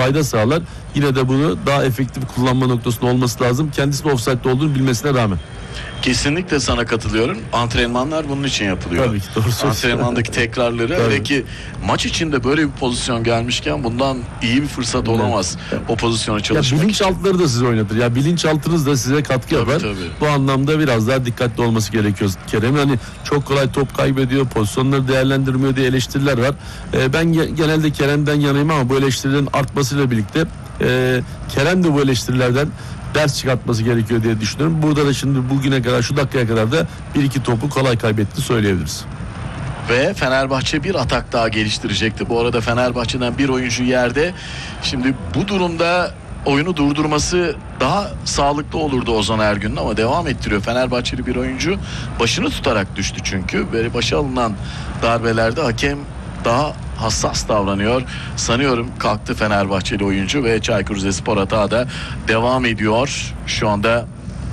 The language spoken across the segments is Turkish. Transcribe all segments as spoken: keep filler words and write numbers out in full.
fayda sağlar. Yine de bunu daha efektif kullanma noktasında olması lazım. Kendisinin offside'de olduğunu bilmesine rağmen. Kesinlikle sana katılıyorum. Antrenmanlar bunun için yapılıyor. Tabii ki, doğru söylüyorsun. Antrenmandaki tekrarları. Peki maç içinde böyle bir pozisyon gelmişken bundan iyi bir fırsat olamaz. Evet. O pozisyonu çalışmak ya bilinçaltları da size oynatır. Ya bilinçaltınız da size katkı tabii, yapar. Tabii. Bu anlamda biraz daha dikkatli olması gerekiyor Kerem. Hani çok kolay top kaybediyor, pozisyonları değerlendirmiyor diye eleştiriler var. Ee, ben ge- genelde Kerem'den yanayım ama bu eleştirilerin artmasıyla birlikte e, Kerem de bu eleştirilerden ders çıkartması gerekiyor diye düşünüyorum. Burada da şimdi bugüne kadar, şu dakikaya kadar da bir iki topu kolay kaybetti söyleyebiliriz. Ve Fenerbahçe bir atak daha geliştirecekti. Bu arada Fenerbahçe'den bir oyuncu yerde. Şimdi bu durumda oyunu durdurması daha sağlıklı olurdu Ozan Ergün'ün ama devam ettiriyor. Fenerbahçeli bir oyuncu başını tutarak düştü çünkü. Böyle başa alınan darbelerde hakem daha hassas davranıyor. Sanıyorum kalktı Fenerbahçeli oyuncu ve Çaykur Rizespor hata da devam ediyor. Şu anda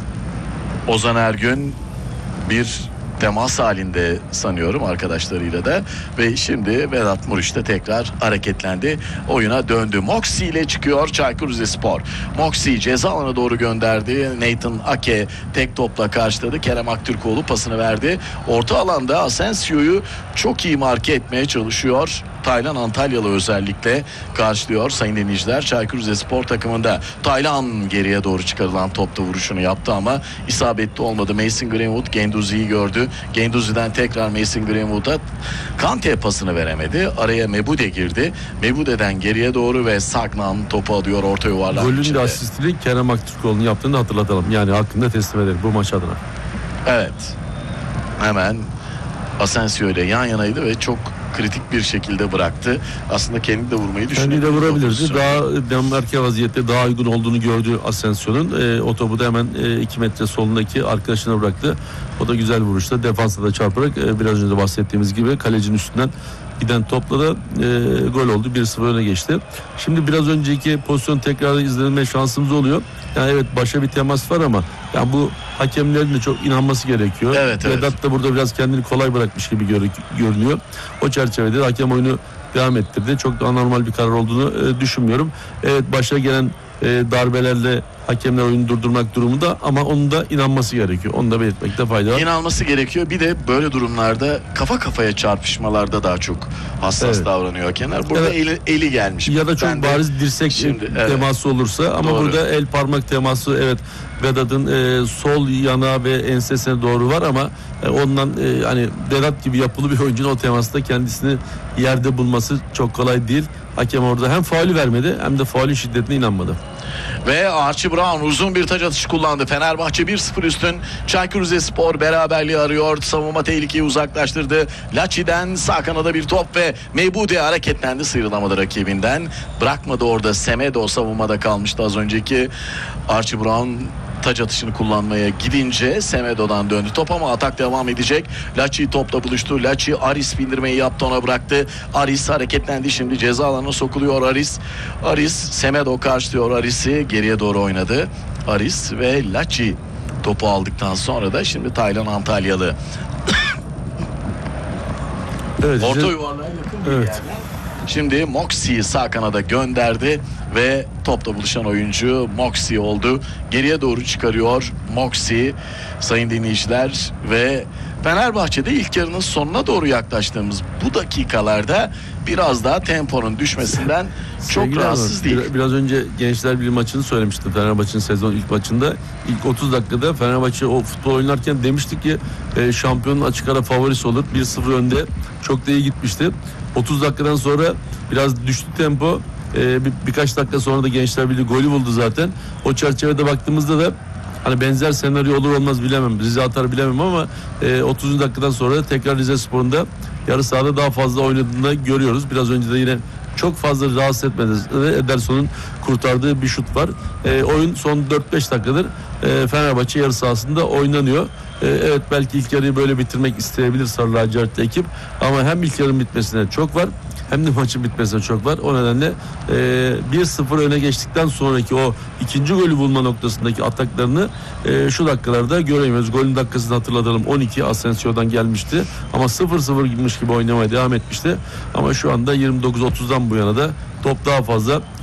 Ozan Ergün bir temas halinde sanıyorum arkadaşlarıyla da ve şimdi Vedat Muriç de tekrar hareketlendi. Oyuna döndü. Moxie ile çıkıyor Çaykur Rizespor. Moxie ceza alanına doğru gönderdi. Nathan Ake tek topla karşıladı. Kerem Aktürkoğlu pasını verdi. Orta alanda Asensio'yu çok iyi marke etmeye çalışıyor. Taylan Antalyalı özellikle karşılıyor sayın dinleyiciler. Çaykur Rizespor takımında Taylan geriye doğru çıkarılan topta vuruşunu yaptı ama isabetli olmadı. Mason Greenwood Genduzi'yi gördü. Genduzi'den tekrar Mason Greenwood'a Kante pasını veremedi. Araya Mebude girdi. Mebude'den geriye doğru ve Sagnan topu alıyor orta yuvarlak Golün içinde. de asistini Kerem Aktürkoğlu'nun yaptığını hatırlatalım. Yani hakkında teslim edelim bu maç adına. Evet. Hemen Asensio ile yan yanaydı ve çok kritik bir şekilde bıraktı. Aslında kendi de vurmayı düşünüyordu. Kendi de vurabilirdi. Daha demarke vaziyette daha uygun olduğunu gördü Asensio'nun. E, o topu da hemen e, iki metre solundaki arkadaşına bıraktı. O da güzel vuruşta. Defansa da çarparak e, biraz önce bahsettiğimiz gibi kalecinin üstünden giden topla da e, gol oldu. bir sıfır öne geçti. Şimdi biraz önceki pozisyon tekrar izlenme şansımız oluyor. Yani evet başa bir temas var ama yani bu hakemlerin de çok inanması gerekiyor. Evet, evet. Vedat da burada biraz kendini kolay bırakmış gibi gör, görünüyor. O çerçevede hakem oyunu devam ettirdi. Çok da anormal bir karar olduğunu e, düşünmüyorum. Evet başa gelen e, darbelerle hakemler oyunu durdurmak durumunda ama onun da inanması gerekiyor. Onu da belirtmekte fayda var. İnanması gerekiyor. Bir de böyle durumlarda kafa kafaya çarpışmalarda daha çok hassas evet. davranıyor hakemler. Burada evet. eli, eli gelmiş. Ya da çok ben bariz de, dirsek şimdi, evet. teması olursa ama Doğru. burada el parmak teması evet Vedat'ın e, sol yana ve ensesine doğru var ama e, ondan e, hani Vedat gibi yapılı bir oyuncunun o temasta kendisini yerde bulması çok kolay değil. Hakem orada hem faulü vermedi hem de faulün şiddetine inanmadı. Ve Archie Brown uzun bir taç atışı kullandı. Fenerbahçe bir sıfır üstün. Çaykur Rizespor beraberliği arıyor. Savunma tehlikeyi uzaklaştırdı. Lachi'den sağ kanada bir top ve Mebude hareketlendi. Sıyrılamadı rakibinden. Bırakmadı orada. Semedo savunmada kalmıştı az önceki. Archie Brown taç atışını kullanmaya gidince Semedo'dan döndü top ama atak devam edecek. Lachi topla buluştu. Lachi Aris bindirmeyi yaptı, ona bıraktı. Aris hareketlendi, şimdi ceza alanına sokuluyor Aris. Aris Semedo karşılıyor Aris'i, geriye doğru oynadı. Aris ve Lachi topu aldıktan sonra da şimdi Taylan Antalyalı. Evet, orta işte, yuvarlığa yakın bir evet. yerden. Şimdi Moxie'yi sağ kanada gönderdi ve topla buluşan oyuncu Moxie oldu. Geriye doğru çıkarıyor Moxie sayın dinleyiciler ve Fenerbahçe'de ilk yarının sonuna doğru yaklaştığımız bu dakikalarda biraz daha temponun düşmesinden çok Sevgili rahatsız Ahmet, değil. Biraz önce Gençler Birliği maçını söylemiştim. Fenerbahçe'nin sezon ilk maçında. İlk otuz dakikada Fenerbahçe o futbol oynarken demiştik ki e, şampiyonun açık ara favorisi olur. bir sıfır önde. Çok da iyi gitmişti. otuz dakikadan sonra biraz düştü tempo. E, bir, birkaç dakika sonra da Gençler Birliği golü buldu zaten. O çerçevede baktığımızda da hani benzer senaryo olur olmaz bilemem. Rize atar bilemem ama e, otuzuncu dakikadan sonra da tekrar Rizespor'un da yarı sahada daha fazla oynadığını görüyoruz. Biraz önce de yine çok fazla rahatsız etmedi. Ederson'un kurtardığı bir şut var. E, oyun son dört beş dakikadır e, Fenerbahçe yarı sahasında oynanıyor. E, evet belki ilk yarıyı böyle bitirmek isteyebilir Sarı Lacivertli ekip ama hem ilk yarının bitmesine çok var hem de maçın bitmesine çok var. O nedenle e, bir sıfır öne geçtikten sonraki o ikinci golü bulma noktasındaki ataklarını e, şu dakikalarda göremiyoruz. Golün dakikasını hatırlatalım. on iki Asensio'dan gelmişti. Ama sıfır sıfır gitmiş gibi oynamaya devam etmişti. Ama şu anda yirmi dokuz otuzdan bu yana da top daha fazla